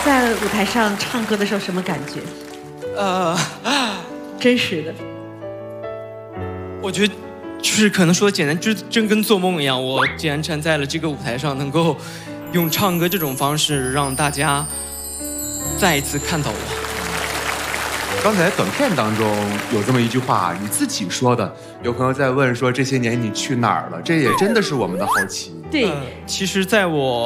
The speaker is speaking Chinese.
在舞台上唱歌的时候什么感觉？真实的。 我觉得就是可能说简单，就是真跟做梦一样。我既然站在了这个舞台上，能够用唱歌这种方式让大家再一次看到我。 刚才短片当中有这么一句话，你自己说的。有朋友在问说这些年你去哪儿了？这也真的是我们的好奇。 对， 其实在我